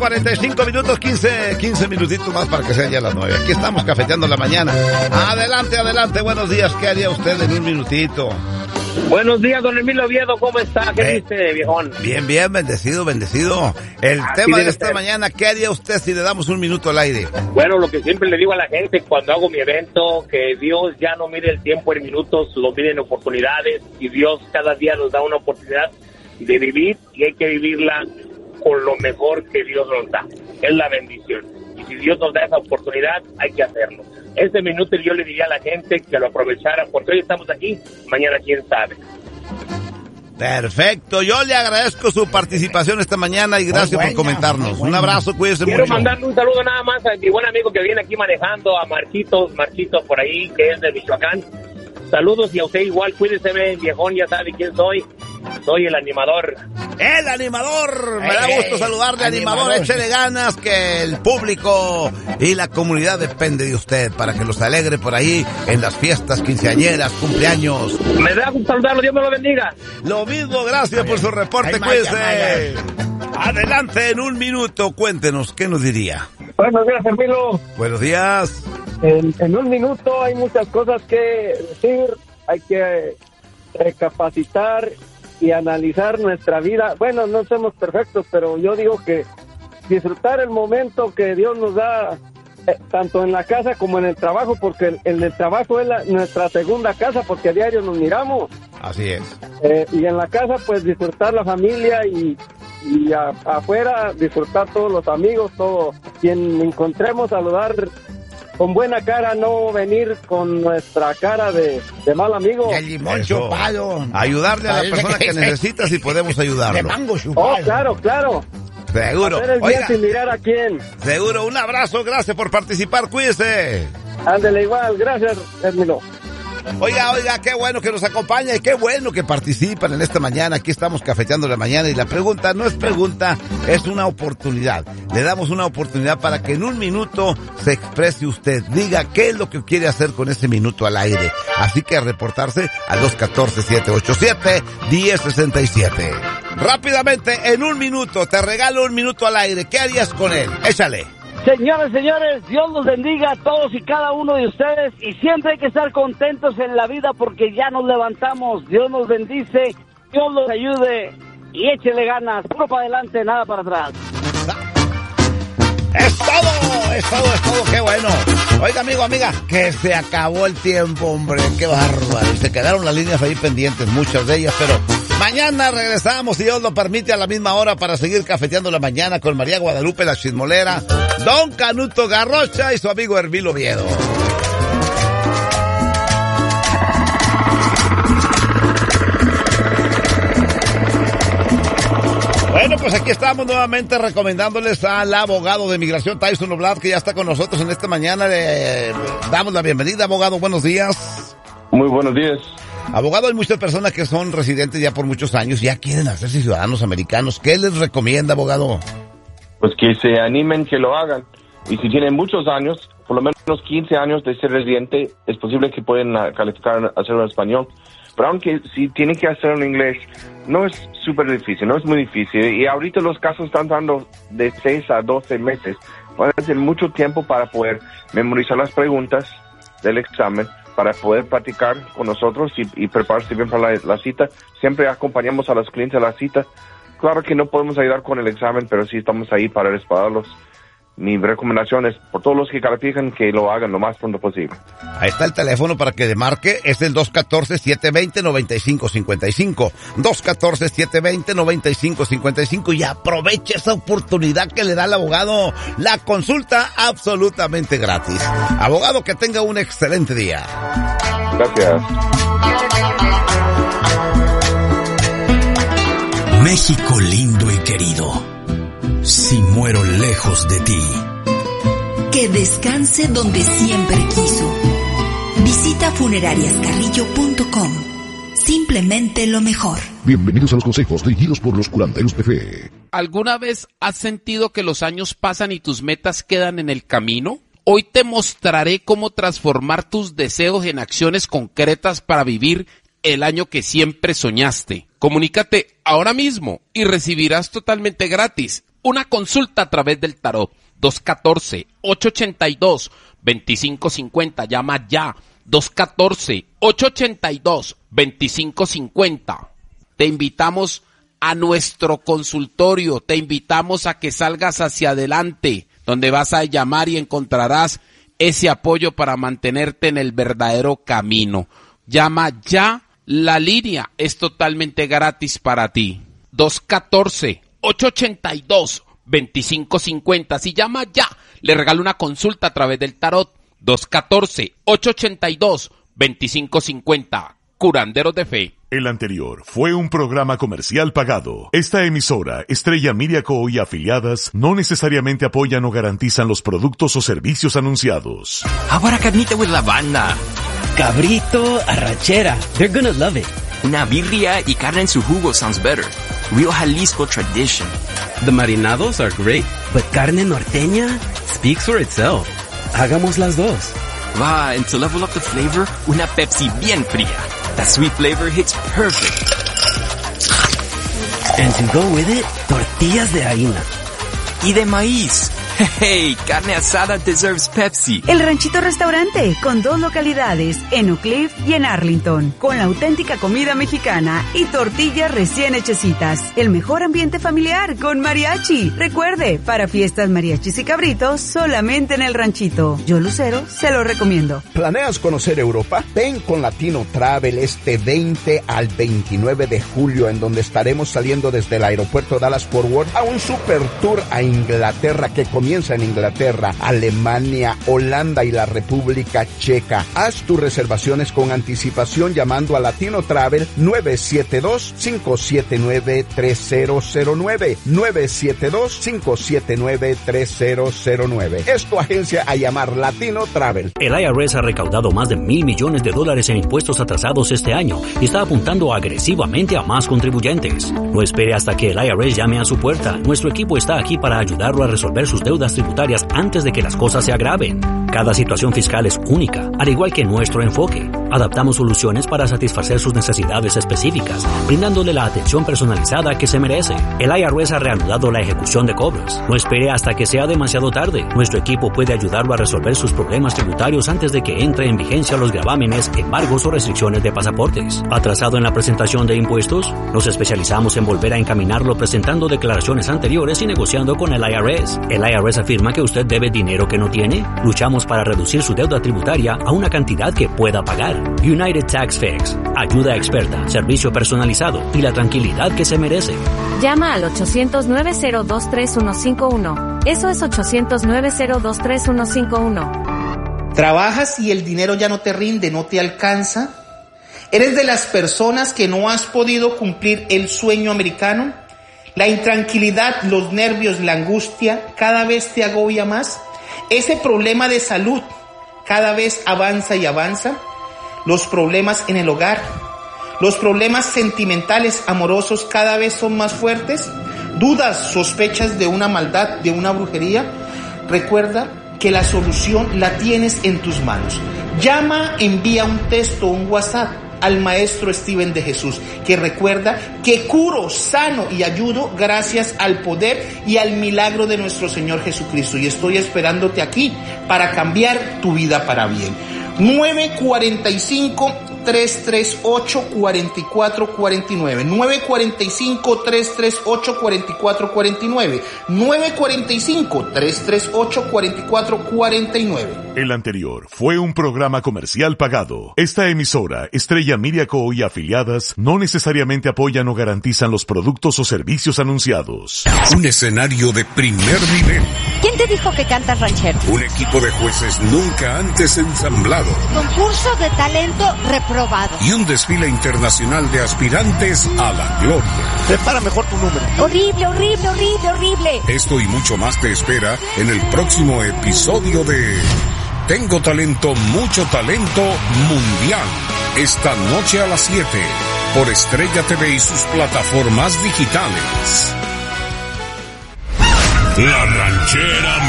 45 minutos, 15 minutitos más para que sean ya las 9. Aquí estamos cafeteando la mañana. Adelante, buenos días. ¿Qué haría usted en un minutito? Buenos días, don Emilio Oviedo, ¿cómo está? ¿Qué dice, viejón? Bien, bendecido. El tema de esta mañana, ¿qué haría usted si le damos un minuto al aire? Bueno, lo que siempre le digo a la gente cuando hago mi evento, que Dios ya no mide el tiempo en minutos, lo mide en oportunidades, y Dios cada día nos da una oportunidad de vivir, y hay que vivirla con lo mejor que Dios nos da. Es la bendición. Y si Dios nos da esa oportunidad, hay que hacerlo. Este minuto yo le diría a la gente que lo aprovechara, porque hoy estamos aquí, mañana quién sabe. Perfecto, yo le agradezco su participación esta mañana y gracias por comentarnos. Un abrazo, cuídese mucho. Quiero mandarle un saludo nada más a mi buen amigo que viene aquí manejando, a Marquito por ahí, que es de Michoacán. Saludos, y a usted igual, cuídese, viejón, ya sabe quién soy. Soy el animador. ¡El animador! Me da gusto saludarle, animador. Échele ganas, que el público y la comunidad depende de usted para que los alegre por ahí en las fiestas quinceañeras, cumpleaños. Me da gusto saludarlo, Dios me lo bendiga. Lo mismo, gracias por su reporte, cuídese. Adelante, en un minuto, cuéntenos, ¿qué nos diría? Buenos días, Hermilo. Buenos días. En un minuto hay muchas cosas que decir, hay que recapacitar y analizar nuestra vida. Bueno, no somos perfectos, pero yo digo que disfrutar el momento que Dios nos da, tanto en la casa como en el trabajo, porque en el trabajo es nuestra segunda casa, porque a diario nos miramos. Así es. Y en la casa, pues disfrutar la familia y afuera disfrutar todos los amigos, todo. Quien encontremos, saludar con buena cara, no venir con nuestra cara de mal amigo. El limón chupado. Ayudarle a la persona que necesita si podemos ayudarlo. De mango chupado. Oh, claro. Seguro. Hacer el bien sin mirar a quién. Seguro. Un abrazo, gracias por participar, cuídese. Ándele igual, gracias, Hermilo. Oiga, qué bueno que nos acompaña y qué bueno que participan en esta mañana. Aquí estamos cafeteando la mañana y la pregunta no es pregunta, es una oportunidad. Le damos una oportunidad para que en un minuto se exprese usted. Diga qué es lo que quiere hacer con ese minuto al aire. Así que a reportarse al 214-787-1067. Rápidamente, en un minuto, te regalo un minuto al aire. ¿Qué harías con él? Échale. Señores, Dios los bendiga a todos y cada uno de ustedes, y siempre hay que estar contentos en la vida porque ya nos levantamos. Dios nos bendice, Dios los ayude y échele ganas, puro para adelante, nada para atrás. Es todo, qué bueno. Oiga, amigo, amiga, que se acabó el tiempo, hombre, qué bárbaro. Y se quedaron las líneas ahí pendientes, muchas de ellas, pero mañana regresamos, si Dios lo permite, a la misma hora para seguir cafeteando la mañana con María Guadalupe, la chismolera, Don Canuto Garrocha y su amigo Hermilo Oviedo. Bueno, pues aquí estamos nuevamente recomendándoles al abogado de migración Tyson Oblad, que ya está con nosotros en esta mañana. Le damos la bienvenida, abogado. Buenos días. Muy buenos días. Abogado, hay muchas personas que son residentes ya por muchos años, ya quieren hacerse ciudadanos americanos. ¿Qué les recomienda, abogado? Pues que se animen, que lo hagan. Y si tienen muchos años, por lo menos 15 años de ser residente, es posible que pueden calificar a hacerlo en español. Pero aunque si tienen que hacerlo en inglés, no es súper difícil, no es muy difícil. Y ahorita los casos están dando de 6 a 12 meses. Van a tener mucho tiempo para poder memorizar las preguntas del examen, para poder practicar con nosotros y prepararse bien para la cita. Siempre acompañamos a los clientes a la cita. Claro que no podemos ayudar con el examen, pero sí estamos ahí para respaldarlos. Mi recomendación es, por todos los que califican, que lo hagan lo más pronto posible. Ahí está el teléfono para que le marque, es el 214-720-9555. 214-720-9555 y aproveche esa oportunidad que le da el abogado. La consulta absolutamente gratis. Abogado, que tenga un excelente día. Gracias. México lindo y querido, si muero lejos de ti, que descanse donde siempre quiso. Visita funerariascarrillo.com. Simplemente lo mejor. Bienvenidos a los consejos dirigidos por los curanderos de fe. ¿Alguna vez has sentido que los años pasan y tus metas quedan en el camino? Hoy te mostraré cómo transformar tus deseos en acciones concretas para vivir el año que siempre soñaste. Comunícate ahora mismo y recibirás totalmente gratis una consulta a través del tarot. 214-882-2550. Llama ya. 214-882-2550. Te invitamos a nuestro consultorio. Te invitamos a que salgas hacia adelante, donde vas a llamar y encontrarás ese apoyo para mantenerte en el verdadero camino. Llama ya. La línea es totalmente gratis para ti. 214-882-2550. Si llama ya, le regalo una consulta a través del tarot. 214-882-2550. Curanderos de Fe. El anterior fue un programa comercial pagado. Esta emisora, Estrella Media Co. y afiliadas, no necesariamente apoyan o garantizan los productos o servicios anunciados. Ahora carnita with la banda. Cabrito, arrachera. They're gonna love it. Una birria y carne en su jugo sounds better. Real Jalisco tradition. The marinados are great, but carne norteña speaks for itself. Hagamos las dos. Va, and to level up the flavor, una Pepsi bien fría. That sweet flavor hits perfect. And to go with it, tortillas de harina. Y de maíz. Hey, carne asada deserves Pepsi. El Ranchito Restaurante, con 2 localidades, en Oak Cliff y en Arlington, con la auténtica comida mexicana y tortillas recién hechecitas. El mejor ambiente familiar con mariachi. Recuerde, para fiestas, mariachis y cabritos, solamente en el Ranchito. Yo, Lucero, se lo recomiendo. ¿Planeas conocer Europa? Ven con Latino Travel este 20 al 29 de julio, en donde estaremos saliendo desde el aeropuerto Dallas-Fort Worth a un super tour a Inglaterra que comienza en Inglaterra, Alemania, Holanda y la República Checa. Haz tus reservaciones con anticipación llamando a Latino Travel 972-579-3009. 972-579-3009. Es tu agencia a llamar Latino Travel. El IRS ha recaudado más de $1,000 millones en impuestos atrasados este año y está apuntando agresivamente a más contribuyentes. No espere hasta que el IRS llame a su puerta. Nuestro equipo está aquí para ayudarlo a resolver sus deudas tributarias antes de que las cosas se agraven. Cada situación fiscal es única, al igual que nuestro enfoque. Adaptamos soluciones para satisfacer sus necesidades específicas, brindándole la atención personalizada que se merece. El IRS ha reanudado la ejecución de cobros. No espere hasta que sea demasiado tarde. Nuestro equipo puede ayudarlo a resolver sus problemas tributarios antes de que entre en vigencia los gravámenes, embargos o restricciones de pasaportes. ¿Atrasado en la presentación de impuestos? Nos especializamos en volver a encaminarlo presentando declaraciones anteriores y negociando con el IRS. El IRS afirma que usted debe dinero que no tiene. Luchamos para reducir su deuda tributaria a una cantidad que pueda pagar. United Tax Fix. Ayuda experta, servicio personalizado y la tranquilidad que se merece. Llama al 800-902-3151. Eso es 800-902-3151. ¿Trabajas y el dinero ya no te rinde, no te alcanza? ¿Eres de las personas que no has podido cumplir el sueño americano? ¿La intranquilidad, los nervios, la angustia cada vez te agobia más? ¿Ese problema de salud cada vez avanza y avanza? ¿Los problemas en el hogar? ¿Los problemas sentimentales, amorosos cada vez son más fuertes? ¿Dudas, sospechas de una maldad, de una brujería? Recuerda que la solución la tienes en tus manos. Llama, envía un texto, un WhatsApp al maestro Steven de Jesús, que recuerda que curo, sano y ayudo gracias al poder y al milagro de nuestro Señor Jesucristo. Y estoy esperándote aquí para cambiar tu vida para bien. 945-338-4449. 945-338-4449. 945-338-4449. El anterior fue un programa comercial pagado. Esta emisora, Estrella Media Co. y afiliadas, no necesariamente apoyan o garantizan los productos o servicios anunciados. Un escenario de primer nivel. ¿Quién te dijo que cantas ranchero? Un equipo de jueces nunca antes ensamblado. Concurso de talento reprobado. Y un desfile internacional de aspirantes a la gloria. Prepara mejor tu número. Horrible, horrible, horrible, horrible. Esto y mucho más te espera en el próximo episodio de Tengo Talento, Mucho Talento Mundial. Esta noche a las 7 por Estrella TV y sus plataformas digitales. La Ranchera